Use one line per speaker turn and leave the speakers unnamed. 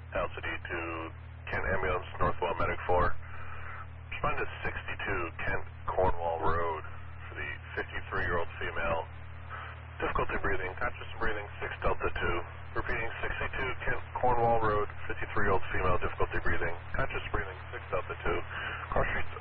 Altitude to Kent Ambulance, Northwell Medic 4. Respond to 62 Kent Cornwall Road for the 53-year-old female. Difficulty breathing, conscious breathing, 6 Delta 2. Repeating, 62 Kent Cornwall Road, 53-year-old female, difficulty breathing, conscious breathing, 6 Delta 2. Cross street